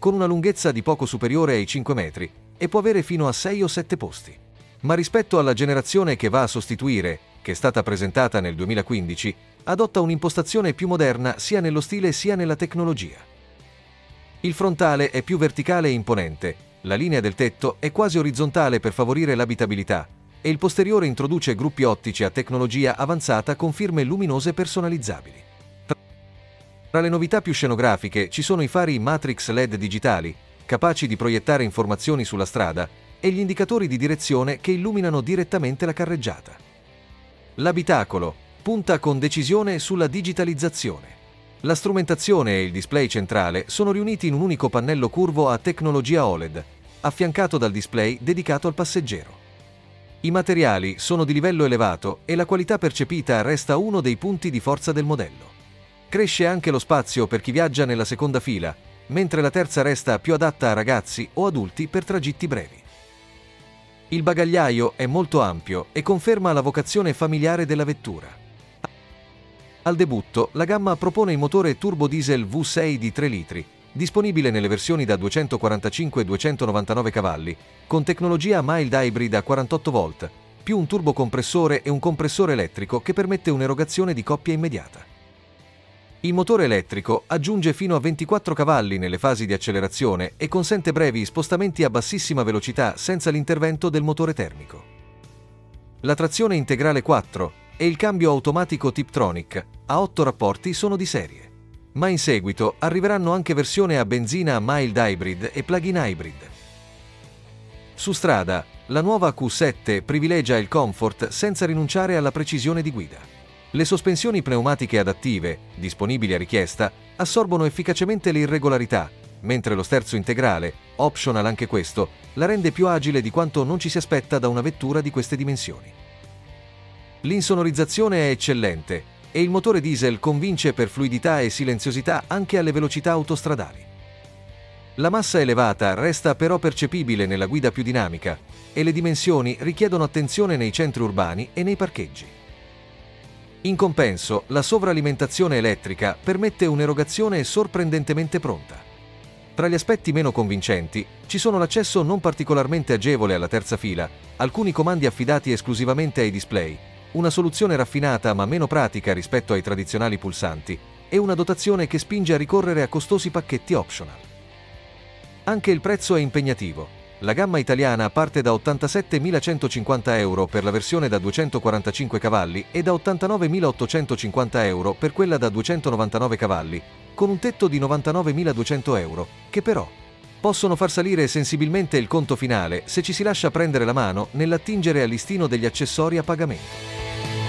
con una lunghezza di poco superiore ai 5 metri e può avere fino a 6 o 7 posti. Ma rispetto alla generazione che va a sostituire, che è stata presentata nel 2015, adotta un'impostazione più moderna sia nello stile sia nella tecnologia. Il frontale è più verticale e imponente, la linea del tetto è quasi orizzontale per favorire l'abitabilità e il posteriore introduce gruppi ottici a tecnologia avanzata con firme luminose personalizzabili. Tra le novità più scenografiche ci sono i fari Matrix LED digitali, capaci di proiettare informazioni sulla strada, e gli indicatori di direzione che illuminano direttamente la carreggiata. L'abitacolo punta con decisione sulla digitalizzazione. La strumentazione e il display centrale sono riuniti in un unico pannello curvo a tecnologia OLED, affiancato dal display dedicato al passeggero. I materiali sono di livello elevato e la qualità percepita resta uno dei punti di forza del modello. Cresce anche lo spazio per chi viaggia nella seconda fila, mentre la terza resta più adatta a ragazzi o adulti per tragitti brevi. Il bagagliaio è molto ampio e conferma la vocazione familiare della vettura. Al debutto, la gamma propone il motore turbo diesel V6 di 3 litri, disponibile nelle versioni da 245 e 299 cavalli, con tecnologia mild hybrid a 48 volt, più un turbocompressore e un compressore elettrico che permette un'erogazione di coppia immediata. Il motore elettrico aggiunge fino a 24 cavalli nelle fasi di accelerazione e consente brevi spostamenti a bassissima velocità senza l'intervento del motore termico. La trazione integrale 4 e il cambio automatico Tiptronic a 8 rapporti sono di serie, ma in seguito arriveranno anche versioni a benzina mild hybrid e plug-in hybrid. Su strada, la nuova Q7 privilegia il comfort senza rinunciare alla precisione di guida. Le sospensioni pneumatiche adattive, disponibili a richiesta, assorbono efficacemente le irregolarità, mentre lo sterzo integrale, optional anche questo, la rende più agile di quanto non ci si aspetta da una vettura di queste dimensioni. L'insonorizzazione è eccellente e il motore diesel convince per fluidità e silenziosità anche alle velocità autostradali. La massa elevata resta però percepibile nella guida più dinamica e le dimensioni richiedono attenzione nei centri urbani e nei parcheggi. In compenso, la sovralimentazione elettrica permette un'erogazione sorprendentemente pronta. Tra gli aspetti meno convincenti ci sono l'accesso non particolarmente agevole alla terza fila, alcuni comandi affidati esclusivamente ai display, una soluzione raffinata ma meno pratica rispetto ai tradizionali pulsanti e una dotazione che spinge a ricorrere a costosi pacchetti optional. Anche il prezzo è impegnativo. La gamma italiana parte da 87.150 euro per la versione da 245 cavalli e da 89.850 euro per quella da 299 cavalli, con un tetto di 99.200 euro, che però possono far salire sensibilmente il conto finale se ci si lascia prendere la mano nell'attingere al listino degli accessori a pagamento.